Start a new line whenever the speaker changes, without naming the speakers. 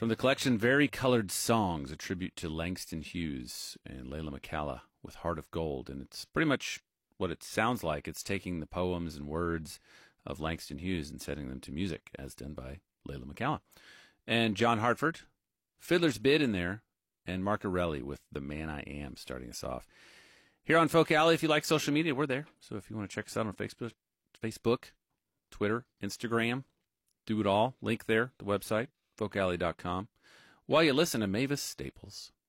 From the collection Very Colored Songs, a tribute to Langston Hughes and Layla McCalla with Heart of Gold. And it's pretty much what it sounds like. It's taking the poems and words of Langston Hughes and setting them to music, as done by Layla McCalla. And John Hartford, Fiddler's Bid in there, and Mark Arelli with The Man I Am starting us off. Here on Folk Alley, if you like social media, we're there. So if you want to check us out on Facebook, Twitter, Instagram, do it all. Link there, the website, folkalley.com. While you listen to Mavis Staples.